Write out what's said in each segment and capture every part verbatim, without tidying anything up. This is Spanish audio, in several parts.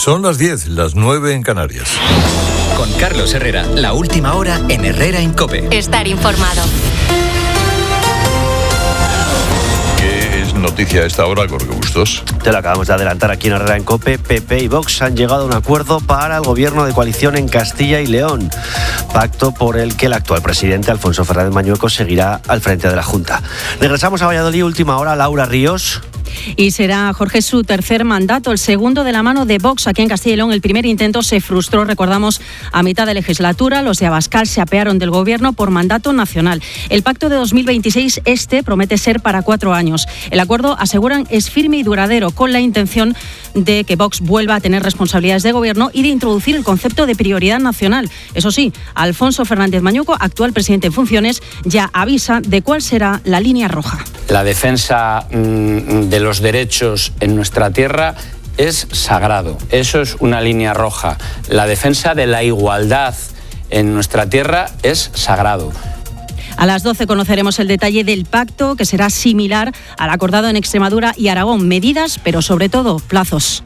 Son las diez, las nueve en Canarias. Con Carlos Herrera, la última hora en Herrera en COPE. Estar informado. ¿Qué es noticia a esta hora, Jorge Bustos? Te lo acabamos de adelantar aquí en Herrera en COPE. P P y Vox han llegado a un acuerdo para el gobierno de coalición en Castilla y León. Pacto por el que el actual presidente, Alfonso Fernández Mañueco, seguirá al frente de la Junta. Regresamos a Valladolid, última hora. Laura Ríos. Y será, Jorge, su tercer mandato, el segundo de la mano de Vox aquí en Castilla y León. El primer intento se frustró, recordamos, a mitad de legislatura. Los de Abascal se apearon del gobierno por mandato nacional. El pacto de dos mil veintiséis, este, promete ser para cuatro años. El acuerdo, aseguran, es firme y duradero, con la intención de que Vox vuelva a tener responsabilidades de gobierno y de introducir el concepto de prioridad nacional. Eso sí, Alfonso Fernández Mañueco, actual presidente en funciones, ya avisa de cuál será la línea roja. La defensa mmm, de los derechos en nuestra tierra es sagrado. Eso es una línea roja. La defensa de la igualdad en nuestra tierra es sagrado. A las doce conoceremos el detalle del pacto, que será similar al acordado en Extremadura y Aragón. Medidas, pero sobre todo plazos.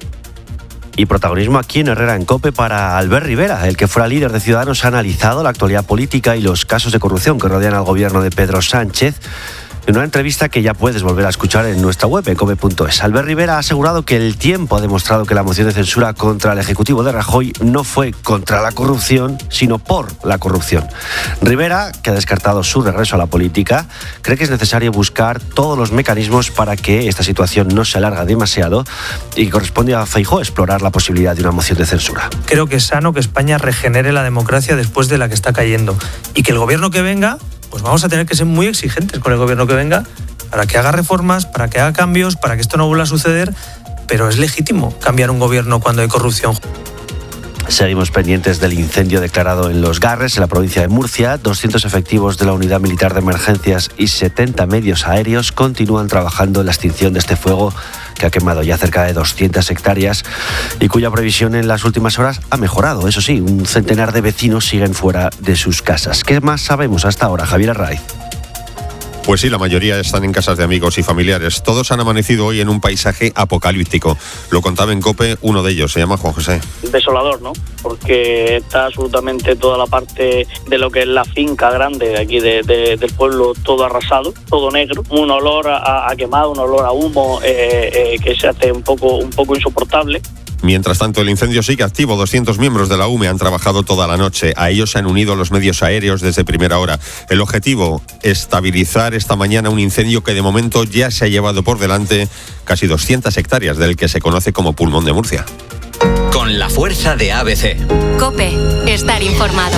Y protagonismo aquí en Herrera en COPE para Albert Rivera. El que fuera líder de Ciudadanos ha analizado la actualidad política y los casos de corrupción que rodean al gobierno de Pedro Sánchez. En una entrevista que ya puedes volver a escuchar en nuestra web, en cope punto es. Albert Rivera ha asegurado que el tiempo ha demostrado que la moción de censura contra el Ejecutivo de Rajoy no fue contra la corrupción, sino por la corrupción. Rivera, que ha descartado su regreso a la política, cree que es necesario buscar todos los mecanismos para que esta situación no se alargue demasiado y que corresponde a Feijóo explorar la posibilidad de una moción de censura. Creo que es sano que España regenere la democracia después de la que está cayendo y que el gobierno que venga, pues vamos a tener que ser muy exigentes con el gobierno que venga para que haga reformas, para que haga cambios, para que esto no vuelva a suceder, pero es legítimo cambiar un gobierno cuando hay corrupción. Seguimos pendientes del incendio declarado en Los Garres, en la provincia de Murcia. doscientos efectivos de la Unidad Militar de Emergencias y setenta medios aéreos continúan trabajando en la extinción de este fuego que ha quemado ya cerca de doscientas hectáreas y cuya previsión en las últimas horas ha mejorado. Eso sí, un centenar de vecinos siguen fuera de sus casas. ¿Qué más sabemos hasta ahora, Javier Arraiz? Pues sí, la mayoría están en casas de amigos y familiares. Todos han amanecido hoy en un paisaje apocalíptico. Lo contaba en COPE uno de ellos, se llama Juan José. Desolador, ¿no? Porque está absolutamente toda la parte de lo que es la finca grande de aquí de, de, del pueblo, todo arrasado, todo negro. Un olor a, a quemado, un olor a humo eh, eh, que se hace un poco, un poco insoportable. Mientras tanto, el incendio sigue activo. doscientos miembros de la U M E han trabajado toda la noche. A ellos se han unido los medios aéreos desde primera hora. El objetivo, estabilizar esta mañana un incendio que de momento ya se ha llevado por delante casi doscientas hectáreas del que se conoce como Pulmón de Murcia. Con la fuerza de A B C. COPE, estar informado.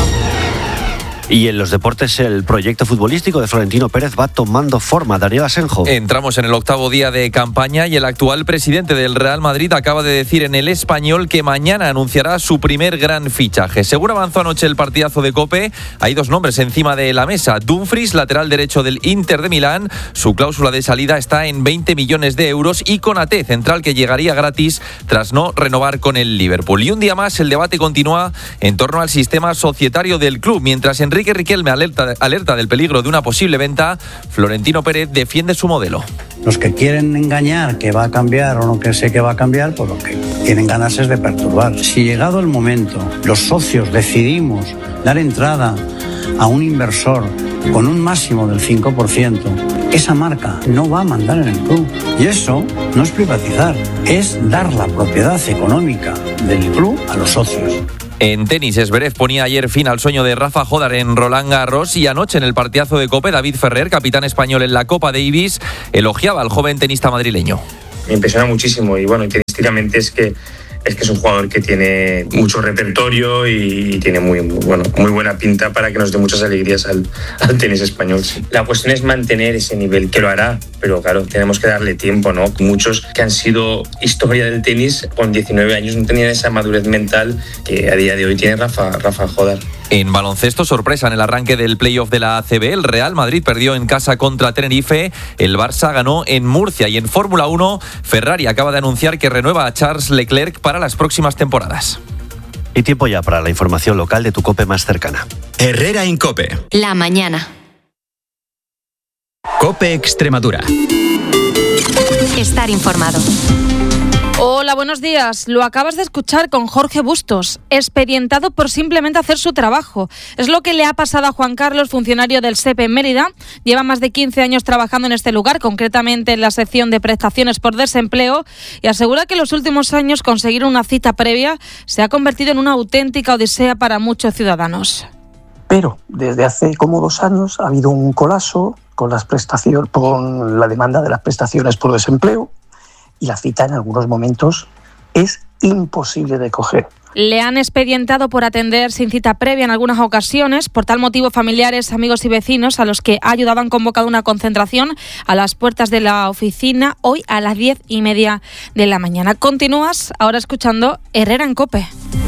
Y en los deportes, el proyecto futbolístico de Florentino Pérez va tomando forma. Daniel Asenjo. Entramos en el octavo día de campaña y el actual presidente del Real Madrid acaba de decir en El Español que mañana anunciará su primer gran fichaje. Según avanzó anoche el partidazo de COPE, hay dos nombres encima de la mesa. Dumfries, lateral derecho del Inter de Milán. Su cláusula de salida está en veinte millones de euros y Konaté, central que llegaría gratis tras no renovar con el Liverpool. Y un día más el debate continúa en torno al sistema societario del club. Mientras Enrique Riquelme alerta, alerta del peligro de una posible venta, Florentino Pérez defiende su modelo. Los que quieren engañar que va a cambiar o no que sé que va a cambiar, pues lo que tienen ganas es de perturbar. Si llegado el momento los socios decidimos dar entrada a un inversor con un máximo del cinco por ciento, esa marca no va a mandar en el club. Y eso no es privatizar, es dar la propiedad económica del club a los socios. En tenis, Zverev ponía ayer fin al sueño de Rafa Jódar en Roland Garros y anoche en el partidazo de COPE, David Ferrer, capitán español en la Copa Davis, elogiaba al joven tenista madrileño. Me impresiona muchísimo y bueno, tenísticamente es que es que es un jugador que tiene mucho repertorio y tiene muy, bueno, muy buena pinta para que nos dé muchas alegrías al, al tenis español. Sí. La cuestión es mantener ese nivel, que lo hará, pero claro, tenemos que darle tiempo, ¿no? Muchos que han sido historia del tenis con diecinueve años no tenían esa madurez mental que a día de hoy tiene Rafa, Rafa Jódar. En baloncesto, sorpresa en el arranque del playoff de la A C B. El Real Madrid perdió en casa contra Tenerife. El Barça ganó en Murcia. Y en Fórmula uno, Ferrari acaba de anunciar que renueva a Charles Leclerc para las próximas temporadas. Y tiempo ya para la información local de tu COPE más cercana. Herrera en COPE. La mañana. COPE Extremadura. Estar informado. Hola. Hola, buenos días. Lo acabas de escuchar con Jorge Bustos, expedientado por simplemente hacer su trabajo. Es lo que le ha pasado a Juan Carlos, funcionario del S E P en Mérida. Lleva más de quince años trabajando en este lugar, concretamente en la sección de prestaciones por desempleo, y asegura que en los últimos años conseguir una cita previa se ha convertido en una auténtica odisea para muchos ciudadanos. Pero desde hace como dos años ha habido un colapso con las prestaciones, con la demanda de las prestaciones por desempleo, y la cita en algunos momentos es imposible de coger. Le han expedientado por atender sin cita previa en algunas ocasiones. Por tal motivo, familiares, amigos y vecinos a los que ha ayudado han convocado una concentración a las puertas de la oficina hoy a las diez y media de la mañana. Continúas ahora escuchando Herrera en COPE.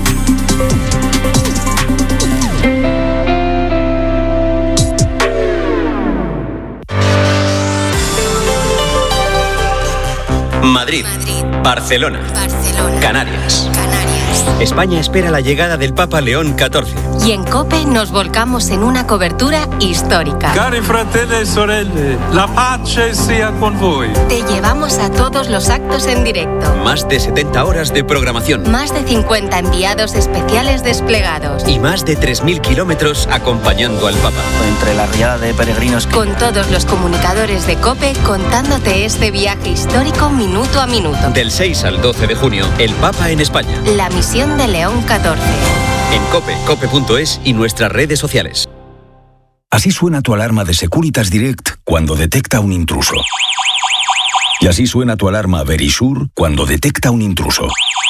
Madrid, Madrid. Barcelona, Barcelona. Canarias. Canarias. España espera la llegada del Papa León catorce. Y en COPE nos volcamos en una cobertura histórica. Cari fratelli e sorelle, la pace sia con voi. Te llevamos a todos los actos en directo. Más de setenta horas de programación. Más de cincuenta enviados especiales desplegados. Y más de tres mil kilómetros acompañando al Papa. Entre la riada de peregrinos. Con todos los comunicadores de COPE contándote este viaje histórico minuto a minuto. Del seis al doce de junio, el Papa en España. La misión de León catorce. En COPE, cope punto es y nuestras redes sociales. Así suena tu alarma de Securitas Direct cuando detecta un intruso. Y así suena tu alarma Verisure cuando detecta un intruso.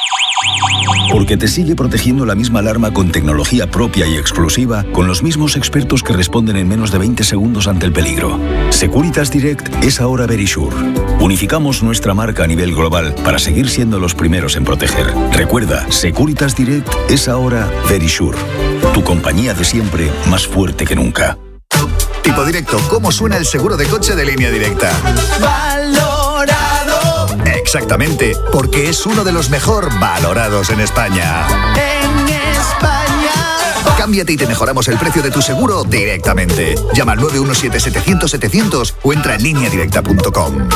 Porque te sigue protegiendo la misma alarma con tecnología propia y exclusiva, con los mismos expertos que responden en menos de veinte segundos ante el peligro. Securitas Direct es ahora Verisure. Unificamos nuestra marca a nivel global para seguir siendo los primeros en proteger. Recuerda, Securitas Direct es ahora Verisure. Tu compañía de siempre, más fuerte que nunca. Tipo Directo, ¿cómo suena el seguro de coche de Línea Directa? ¡Valorado! Exactamente, porque es uno de los mejor valorados en España. ¡En España! Cámbiate y te mejoramos el precio de tu seguro directamente. Llama al nueve uno siete setecientos setecientos o entra en línea directa punto com.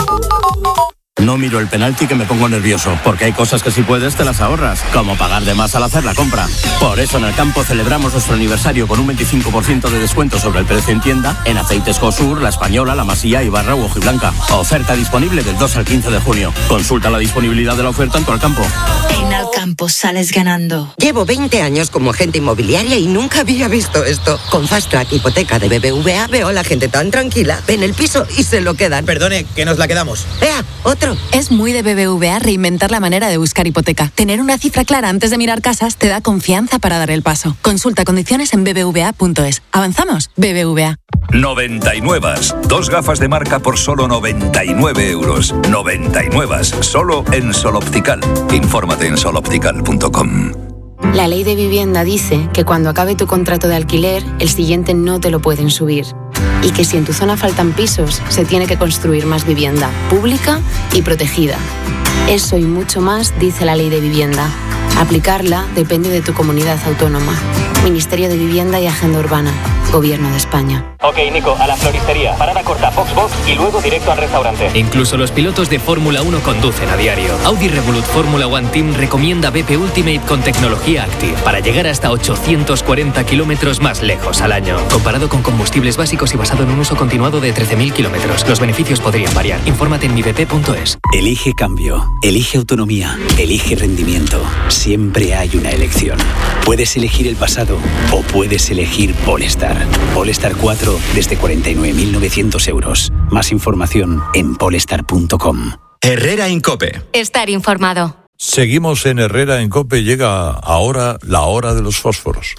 No miro el penalti que me pongo nervioso, porque hay cosas que si puedes te las ahorras, como pagar de más al hacer la compra. Por eso en el campo celebramos nuestro aniversario con un veinticinco por ciento de descuento sobre el precio en tienda en aceites Cosur, La Española, La Masía, Ibarra u Hojiblanca. Oferta disponible del dos al quince de junio. Consulta la disponibilidad de la oferta en tu Alcampo. En Alcampo sales ganando. Llevo veinte años como agente inmobiliaria y nunca había visto esto. Con Fast Track Hipoteca de B B V A veo a la gente tan tranquila, ven el piso y se lo quedan. Perdone, que nos la quedamos. ¡Ea! ¡Otro! Es muy de B B V A reinventar la manera de buscar hipoteca. Tener una cifra clara antes de mirar casas te da confianza para dar el paso. Consulta condiciones en b b v a punto es. ¿Avanzamos? B B V A. noventa y nueve. Dos gafas de marca por solo noventa y nueve euros. noventa y nueve. Solo en Sol Optical. Infórmate en sol optical punto com. La ley de vivienda dice que cuando acabe tu contrato de alquiler, el siguiente no te lo pueden subir. Y que si en tu zona faltan pisos, se tiene que construir más vivienda, pública y protegida. Eso y mucho más dice la ley de vivienda. Aplicarla depende de tu comunidad autónoma. Ministerio de Vivienda y Agenda Urbana. Gobierno de España. Ok, Nico, a la floristería. Parada corta, Foxbox y luego directo al restaurante. Incluso los pilotos de Fórmula uno conducen a diario. Audi Revolut Fórmula One Team recomienda B P Ultimate con tecnología Active para llegar hasta ochocientos cuarenta kilómetros más lejos al año. Comparado con combustibles básicos y basado en un uso continuado de trece mil kilómetros. Los beneficios podrían variar. Infórmate en mi b p punto es. Elige cambio. Elige autonomía. Elige rendimiento. Siempre hay una elección. Puedes elegir el pasado o puedes elegir Polestar. Polestar cuatro desde cuarenta y nueve mil novecientos euros. Más información en polestar punto com. Herrera en COPE. Estar informado. Seguimos en Herrera en COPE. Llega ahora la hora de los fósforos.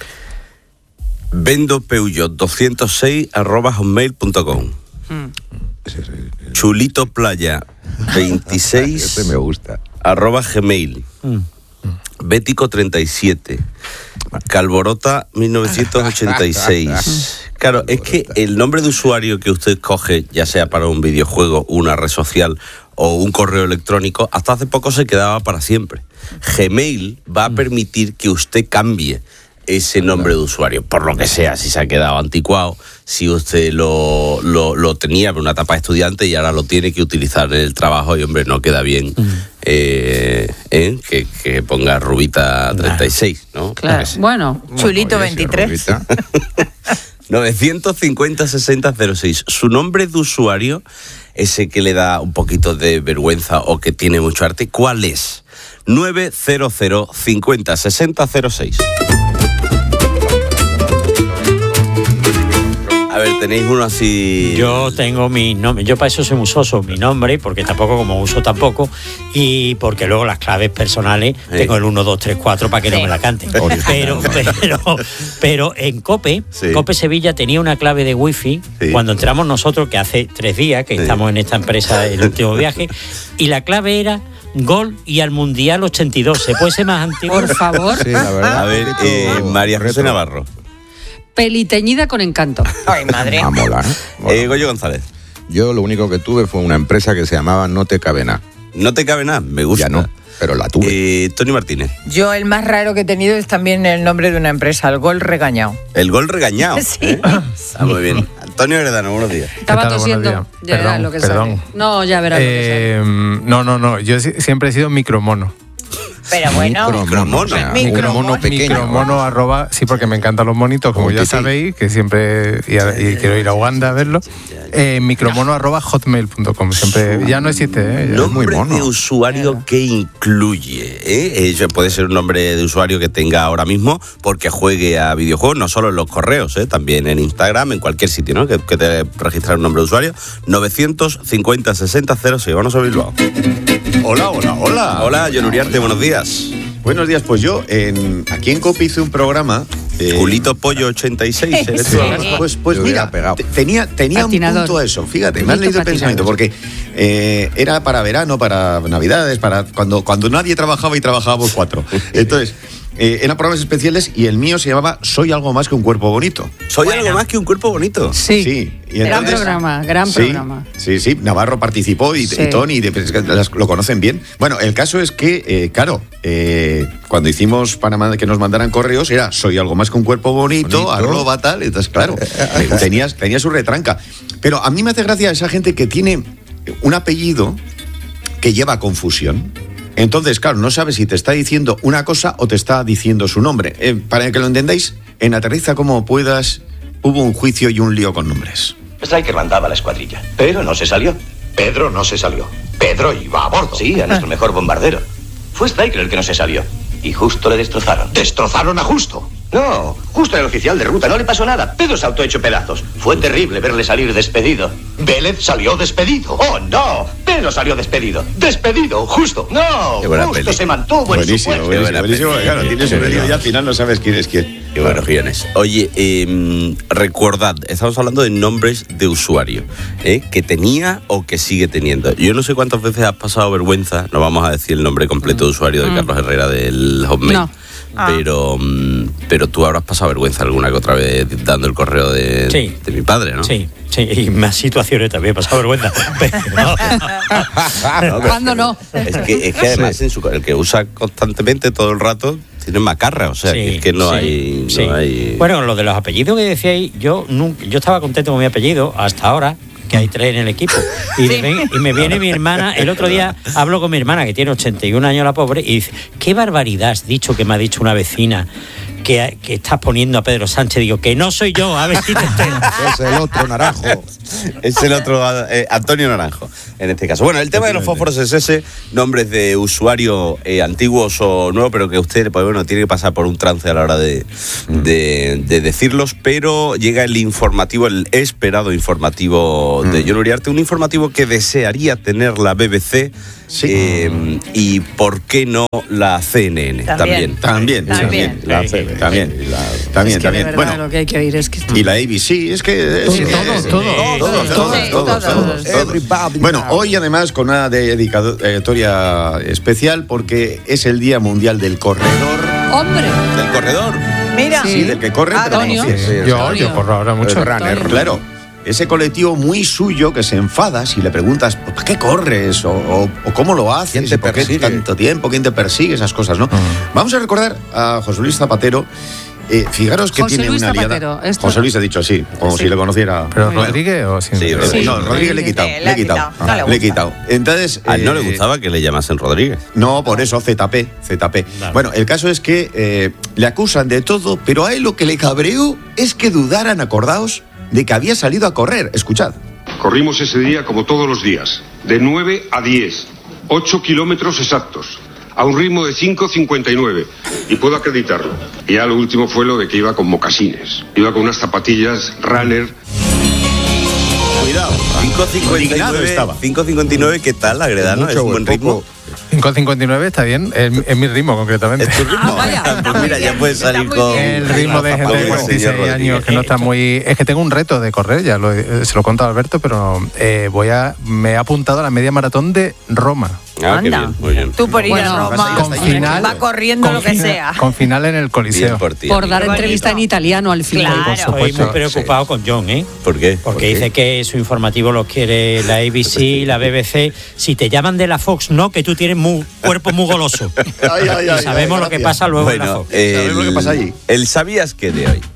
Vendo Peugeot doscientos seis arroba hotmail punto com. Hmm. Chulito Playa veintiséis Este me gusta. arroba gmail. Hmm. Bético treinta y siete. Calborota mil novecientos ochenta y seis. Claro, es que el nombre de usuario que usted coge, ya sea para un videojuego, una red social o un correo electrónico, hasta hace poco se quedaba para siempre. Gmail va a permitir que usted cambie ese nombre de usuario, por lo que sea, si se ha quedado anticuado, si usted lo, lo, lo tenía por una etapa de estudiante y ahora lo tiene que utilizar en el trabajo y, hombre, no queda bien mm. eh, eh, que, que ponga Rubita treinta y seis, ¿no? Claro, bueno, Chulito veintitrés. novecientos cincuenta sesenta cero seis. Su nombre de usuario, ese que le da un poquito de vergüenza o que tiene mucho arte, ¿cuál es? nueve cero cero cincuenta sesenta cero seis. A ver, tenéis uno así. Yo tengo mi nombre, yo para eso soy muy soso, mi nombre, porque tampoco como uso tampoco, y porque luego las claves personales sí. tengo el uno, dos, tres, cuatro para que sí. no me la canten. Pero, pero, pero en COPE, sí. COPE Sevilla tenía una clave de wifi sí. cuando entramos nosotros, que hace tres días que sí. estamos en esta empresa, el último viaje, y la clave era Gol y al Mundial ochenta y dos. ¿Se puede ser más antiguo? Por favor. Sí, la verdad. A ver, eh, María José Navarro. Peliteñida con encanto. Ay, madre. A molar. Eh, Goyo González. Yo lo único que tuve fue una empresa que se llamaba No Te Cabe Nada. No Te Cabe Nada, me gusta. Ya no, pero la tuve. Eh, Tony Martínez. Yo el más raro que he tenido es también el nombre de una empresa, el Gol Regañado. El Gol Regañado. Sí. ¿Eh? Está muy bien. Antonio Heredano, buenos días. Estaba tosiendo. Ya verás lo que perdón. sale. No, ya verás eh, lo que sale. No, no, no. Yo siempre he sido micromono. Pero bueno, micromono, o sea, micromono, un mono pequeño. Micromono arroba, sí, porque me encantan los monitos, como ya sabéis, que siempre y, y quiero ir a Uganda a verlo. Eh, micromono arroba hotmail punto com. Siempre ya no existe, ¿eh? Ya nombre es muy mono. de usuario claro. que incluye, ¿eh? Eso puede ser un nombre de usuario que tenga ahora mismo porque juegue a videojuegos, no solo en los correos, ¿eh? También en Instagram, en cualquier sitio, ¿no? Que, que te registrar un nombre de usuario. novecientos cincuenta sesenta cero seis. Vamos a Bilbao. Hola, hola, hola. Hola, John Uriarte, buenos días. Buenos días, pues yo en, aquí en COPE hice un programa. Eh, Julito Pollo ochenta y seis. ¿Eres sí. Pues, pues mira, te, tenía, tenía un punto a eso. Fíjate, me has leído el pensamiento, porque eh, era para verano, para Navidades, para cuando, cuando nadie trabajaba y trabajábamos cuatro. Entonces, eh, eran programas especiales y el mío se llamaba Soy algo más que un cuerpo bonito. Soy bueno. algo más que un cuerpo bonito. Sí. Sí. Y entonces, gran programa, gran sí, programa. Sí, sí, Navarro participó y, sí. y Tony, y, pues, lo conocen bien. Bueno, el caso es que, eh, claro, eh, cuando hicimos para que nos mandaran correos era soy algo más que un cuerpo bonito, bonito. arroba tal, entonces claro, tenías, tenía su retranca. Pero a mí me hace gracia esa gente que tiene un apellido que lleva confusión. Entonces, claro, no sabes si te está diciendo una cosa o te está diciendo su nombre. Eh, para que lo entendáis, en Aterriza como puedas, hubo un juicio y un lío con nombres. Stryker mandaba la escuadrilla, pero no se salió. Pedro no se salió. Pedro iba a bordo. Sí, a nuestro mejor bombardero. Fue Stryker el que no se salió. Y Justo le destrozaron. ¿Destrozaron a Justo? No, Justo era el oficial de ruta, no le pasó nada. Pedro saltó hecho pedazos. Fue terrible verle salir despedido. Vélez salió despedido. ¡Oh, no! Pedro salió despedido. ¡Despedido! ¡Justo! ¡No! Justo peli. Se mantuvo buenísimo, en su buenísimo, buenísimo, buenísimo. Claro, tienes un lío y al final no sabes quién es quién. Qué buenos guiones. Oye, eh, recordad, estamos hablando de nombres de usuario, ¿eh? Que tenía o que sigue teniendo. Yo no sé cuántas veces has pasado vergüenza, no vamos a decir el nombre completo de usuario de mm. Carlos Herrera del Hotmail. No. Ah. Pero, pero tú habrás pasado vergüenza alguna que otra vez dando el correo de, sí. de mi padre, ¿no? Sí, sí, y más situaciones también he pasado vergüenza. no, ¿cuándo no? Es que, es que además sí. en su, el que usa constantemente todo el rato tiene macarra, o sea, sí, que es que no, sí, hay, no sí. hay... Bueno, lo de los apellidos que decíais, yo, nunca, yo estaba contento con mi apellido hasta ahora, que hay tres en el equipo. Y, sí. ven, y me viene mi hermana, el otro día hablo con mi hermana, que tiene ochenta y un años la pobre, y dice, qué barbaridad has dicho que me ha dicho una vecina que, que estás poniendo a Pedro Sánchez. Digo, que no soy yo, a ver si te entero. Es el otro Naranjo. Es el otro eh, Antonio Naranjo, en este caso. Bueno, el tema de los fósforos es ese, nombres de usuario eh, antiguos o nuevos, pero que usted, pues bueno, tiene que pasar por un trance a la hora de, mm. de, de decirlos, pero llega el informativo, el esperado informativo mm. de John Uriarte, un informativo que desearía tener la B B C. Sí. Eh, y por qué no la C N N también. También, también, también. La C B, también, la, también, es que también. De verdad, bueno, lo que hay que oír es que y la A B C, es que todos, todos, todos, todos, todos, todos. Bueno, hoy además con una dedicatoria especial porque es el Día Mundial del Corredor. ¡Hombre! Del corredor. Mira, sí, del que corre. Antonio. Sí, sí, yo, yo corro ahora mucho. Runner, claro. Ese colectivo muy suyo que se enfada si le preguntas ¿para qué corres? O, o, o cómo lo haces, ¿quién te por qué persigue? tanto tiempo, quién te persigue, esas cosas, ¿no? Uh-huh. Vamos a recordar a José Luis Zapatero Eh, fijaros que José tiene Luis una aliada. Zapatero, esto- José Luis ha dicho así, como Sí. si le conociera. ¿Pero Bueno. Rodríguez o sin Sí, Rodríguez? no, Rodríguez le he quitado. Sí, Le he quitado. No le Le he gusta. quitado. Entonces. A él no eh, le gustaba que le llamasen Rodríguez. No, por eso, Z P, Z P. Bueno, el caso es que eh, le acusan de todo, pero a él lo que le cabreó es que dudaran, acordaos, de que había salido a correr. Escuchad. Corrimos ese día como todos los días, de nueve a diez, ocho kilómetros exactos, a un ritmo de cinco cincuenta y nueve, y puedo acreditarlo. Y ya lo último fue lo de que iba con mocasines, iba con unas zapatillas runner. Cuidado, cinco cincuenta y indignado nueve, estaba. cinco cincuenta y nueve, ¿qué tal, Agredano? Es Mucho un buen o ritmo. poco. cinco cincuenta y nueve está bien, es, es mi ritmo concretamente. ¿Es tu ritmo? Pues mira, ya puedes salir con... El ritmo de gente con de el cuarenta y señor seis años Rodríguez. que no está muy... Es que tengo un reto de correr, ya lo, he- se lo he contado a Alberto, pero eh, voy a me he apuntado a la media maratón de Roma. Ah, qué Anda. bien, muy bien. Tú por ir Bueno, a Roma, con final- va corriendo con lo que final- sea. Con final en el Coliseo. Bien por ti, Por amigo. dar Qué entrevista en bonito. italiano al final. Claro. Por Estoy supuesto. muy preocupado con John, ¿eh? ¿Por qué? Porque ¿Por qué? dice que su informativo lo quiere la A B C, la B B C. Si te llaman de la Fox, no, que tú tienes muy, cuerpo muy goloso. Ay, ay, Y ay, sabemos ay, lo que gracias. pasa luego en la Bueno, Fox. ¿Sabes lo que pasa allí? El ¿sabías qué de hoy?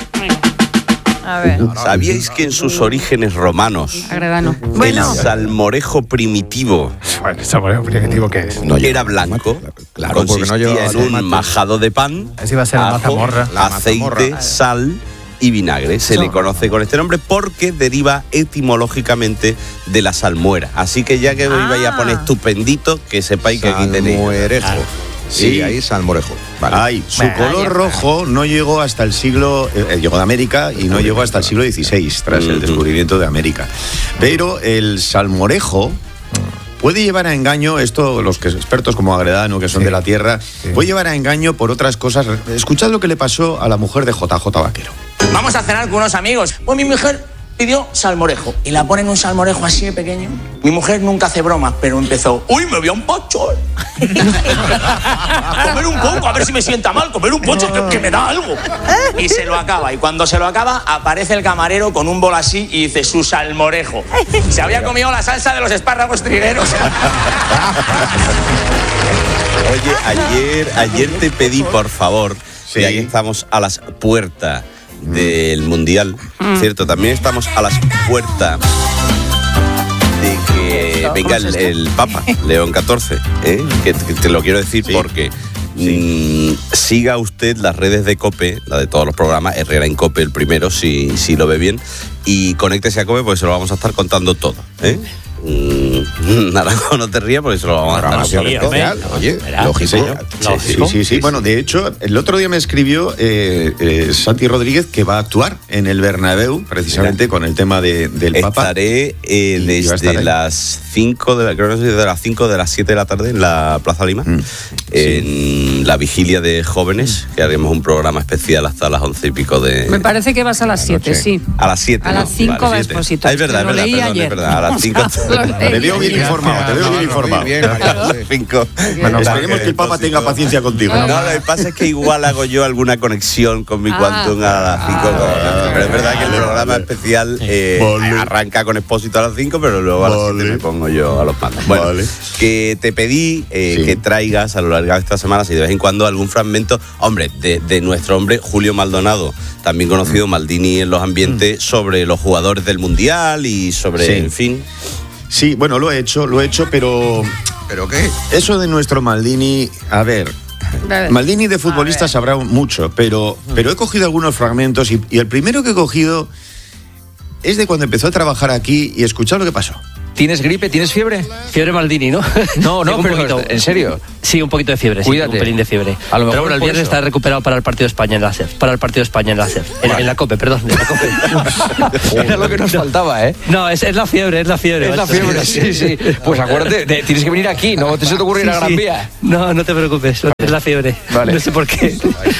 A ver. ¿Sabíais que en sus orígenes romanos Agredano. Bueno. el salmorejo primitivo Bueno, ¿ese saboreo primitivo qué es? No lleva era blanco? Claro, porque no Consistía lleva en un tomate. majado de pan, Ese iba a ser la ajo, mazamorra. La aceite, mazamorra. sal y vinagre. Se Eso. le conoce con este nombre porque deriva etimológicamente de la salmuera. Así que ya que Ah. vais a poner estupendito, que sepáis que aquí tenéis. Salmorejo. Sí, Sí. ahí salmorejo. Vale. Ay, su Bueno, color ya. rojo no llegó hasta el siglo, eh, llegó de América y no llegó hasta el siglo dieciséis, tras el Mm. descubrimiento de América. Pero el salmorejo puede llevar a engaño, esto los que expertos como Agredano, que son Sí. de la tierra, puede llevar a engaño por otras cosas. Escuchad lo que le pasó a la mujer de J J Vaquero. Vamos a cenar con unos amigos. Pues mi mujer pidió salmorejo y la ponen un salmorejo así de pequeño. Mi mujer nunca hace bromas, pero empezó, uy, me voy a un pocho. Comer un poco, a ver si me sienta mal, comer un pocho que, que me da algo. Y se lo acaba, y cuando se lo acaba, aparece el camarero con un bol así y dice, su salmorejo. Se había comido la salsa de los espárragos trigueros. Oye, ayer, ayer te pedí, por favor, Sí. y ahí estamos a las puertas del Mundial, ¿cierto? También estamos a las puertas de que venga el, el Papa, León catorce, ¿eh? que, que te lo quiero decir porque mm, siga usted las redes de COPE, la de todos los programas, Herrera en COPE el primero, si, si lo ve bien, y conéctese a COPE porque se lo vamos a estar contando todo, ¿eh? Mm, Naranjo, no te rías porque se lo vamos a estar Programación contando. especial, oye, lógico. Sí, sí, sí, sí. Bueno, de hecho, el otro día me escribió eh, eh, Santi Rodríguez que va a actuar en el Bernabéu, precisamente con el tema de, del Papa. Estaré eh, Y- y va a estar desde ahí. las cinco de la, creo que es de las cinco de las siete de la tarde en la Plaza Lima, Mm. en la vigilia de jóvenes, que haremos un programa especial hasta las once y pico de. Me parece que vas a las siete, sí. A las siete. A ¿no? las cinco Vale, va siete. Exposito. Ah, es verdad, Lo es verdad, leí perdón, ayer. es verdad. A las cinco. Lo leí Te veo bien ayer. informado, te veo bien informado. Muy bien, A las cinco. Bueno, esperemos que el Papa tenga paciencia contigo. No, lo que pasa es que igual hago yo alguna conexión con mi Ah. Quantum a las cinco. Pero es verdad que el programa especial eh, arranca con Expósito a las cinco, pero luego a las siete me pongo yo a los mandos. Bueno, Vale. que te pedí eh, Sí. que traigas a lo largo de esta semana, si de vez en cuando, algún fragmento, hombre, de, de nuestro hombre Julio Maldonado, también conocido Maldini en los ambientes, sobre los jugadores del Mundial y sobre, Sí. en fin. Sí, bueno, lo he hecho, lo he hecho, pero ¿Pero qué? eso de nuestro Maldini, a ver. Maldini de futbolista sabrá mucho, pero, pero he cogido algunos fragmentos y, y el primero que he cogido es de cuando empezó a trabajar aquí y escuchad lo que pasó. ¿Tienes gripe? ¿Tienes fiebre? Fiebre Maldini, ¿no? No, no, Tengo un pero poquito. ¿en serio? Sí, un poquito de fiebre, sí, Cuídate. un pelín de fiebre. A lo mejor Pero bueno, el por viernes eso. está recuperado para el partido de España en la C E F. Para el partido de España en la C E F. En, en la COPE, perdón. En la COPE. Era lo que nos faltaba, ¿eh? No, es, es la fiebre, es la fiebre. Es la macho. fiebre, sí, sí. Pues acuérdate, de- tienes que venir aquí, no te se te ocurre ir a Sí, Gran sí. Vía. No, no te preocupes, es la fiebre. Vale. No sé por qué.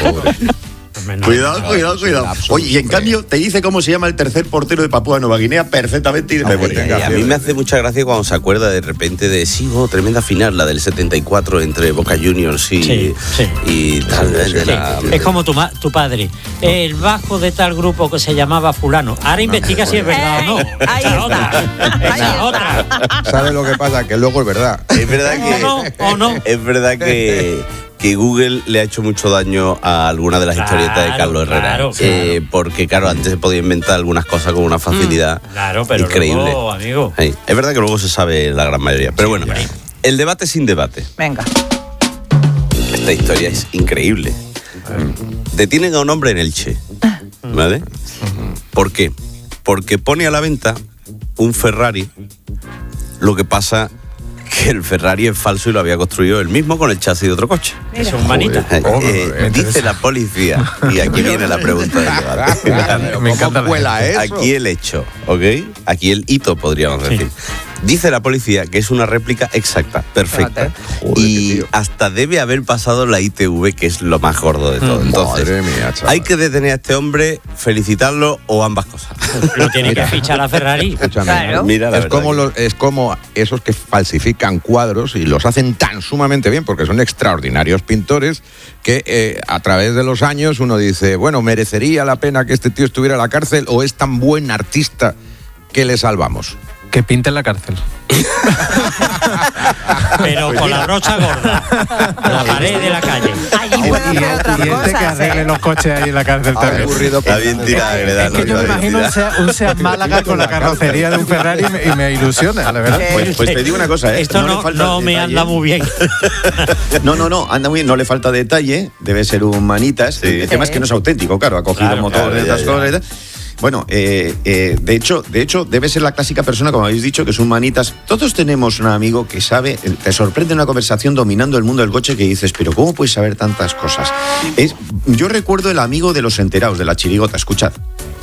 Cuidado, cuidado, cuidado. Oye, y en cambio te dice cómo se llama el tercer portero de Papúa Nueva Guinea perfectamente y de memoria. Y a mí me hace mucha gracia cuando se acuerda de repente de, sí, oh, tremenda final, la del setenta y cuatro entre Boca Juniors y, Sí, sí. y tal. de Sí, la- es como tu, ma- tu padre, el bajo de tal grupo que se llamaba fulano. Ahora investiga si es verdad o no. Esa es otra. Esa es otra. ¿Sabes lo que pasa? Que luego es verdad. Es verdad que, ¿O no? ¿O no? es verdad que, que Google le ha hecho mucho daño a alguna de las Claro, historietas de Carlos Herrera. claro, Eh, porque, claro, antes se podía inventar algunas cosas con una facilidad Claro, pero increíble. luego, amigo. Sí, es verdad que luego se sabe la gran mayoría. Pero bueno, el debate sin debate. Venga. Esta historia es increíble. Detienen a un hombre en Elche. ¿Vale? ¿Por qué? Porque pone a la venta un Ferrari. Lo que pasa que el Ferrari es falso y lo había construido él mismo con el chasis de otro coche. Es un manita. Eh, eh, dice la policía, y aquí viene la pregunta del debate. Me encanta la cuela gente. eso? Aquí el hecho, ¿ok? Aquí el hito, podríamos decir. Dice la policía que es una réplica exacta, perfecta. Y hasta debe haber pasado la I T V, que es lo más gordo de todo. Mm. Entonces, Madre mía, chaval. hay que detener a este hombre, felicitarlo o ambas cosas. Lo tiene que fichar a Ferrari. Escúchame, Claro. Mira, la es, verdad como que- los- es como esos que falsifican cuadros y los hacen tan sumamente bien porque son extraordinarios pintores que eh, a través de los años uno dice, bueno, merecería la pena que este tío estuviera en la cárcel o es tan buen artista que le salvamos. Que pinte en la cárcel. Pero con la brocha gorda. La pared de la calle. Allí pueden Y, hacer otras y este que cosas. arregle ¿eh? los coches ahí en la cárcel también. Está bien tirada, Greda, Es que ¿no? yo me Está bien imagino un tirada. Seat, un Seat Málaga con la carrocería de un Ferrari y me, y me ilusiona, la verdad. Pues, pues te digo una cosa, ¿eh? Esto le no, falta no me detalle. anda muy bien. No, no, no, anda muy bien, no le falta detalle, debe ser un manitas. El tema es que no es auténtico, claro, ha cogido Claro, motor claro, de ya, estas ya. cosas y tal. Bueno, eh, eh, de hecho, de hecho, debe ser la clásica persona, como habéis dicho, que es un manitas. Todos tenemos un amigo que sabe, eh, te sorprende una conversación dominando el mundo del coche que dices, pero ¿cómo puedes saber tantas cosas? Es, yo recuerdo el amigo de los enterados, de la chirigota, escuchad.